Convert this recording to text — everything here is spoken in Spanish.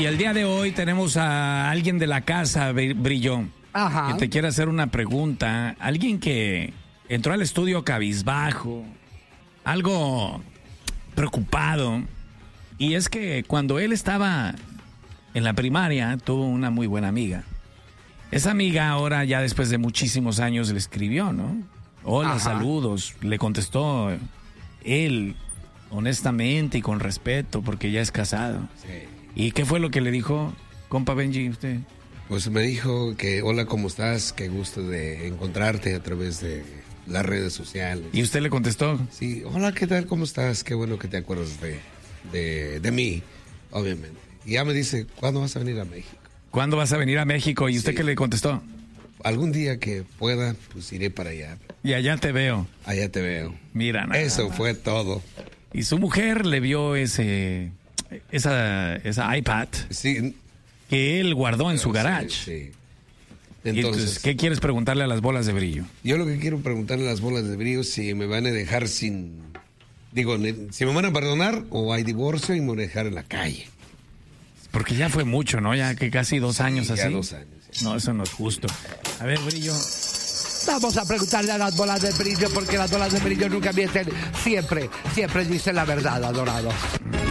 Y el día de hoy tenemos a alguien de la casa, Brillo, que te quiere hacer una pregunta. Alguien que entró al estudio cabizbajo, algo preocupado. Y es que cuando él estaba en la primaria, tuvo una muy buena amiga. Esa amiga ahora, ya después de muchísimos años, le escribió, ¿no? Hola, saludos. Le contestó él, honestamente y con respeto, porque ya es casado. Sí. ¿Y qué fue lo que le dijo, compa Benji, usted? Pues me dijo que hola, ¿cómo estás? Qué gusto de encontrarte a través de las redes sociales. ¿Y usted le contestó? Sí, hola, ¿qué tal? ¿Cómo estás? Qué bueno que te acuerdas de mí, obviamente. Y ya me dice, ¿cuándo vas a venir a México? ¿Cuándo vas a venir a México? ¿Y usted qué le contestó? Algún día que pueda, pues iré para allá. Y allá te veo. Allá te veo. Mira, nada eso más. fue todo. Y su mujer le vio esa iPad que él guardó en su garage. Sí. Entonces, ¿qué quieres preguntarle a las bolas de brillo? Yo lo que quiero preguntarle a las bolas de brillo si me van a dejar sin... Digo, si me van a perdonar o hay divorcio y me van a dejar en la calle. Porque ya fue mucho, ¿no? Ya que casi 2 años así. Ya 2 años. Sí. No, eso no es justo. A ver, Brillo. Vamos a preguntarle a las bolas de brillo, porque las bolas de brillo nunca mienten. Siempre dicen la verdad, adorado.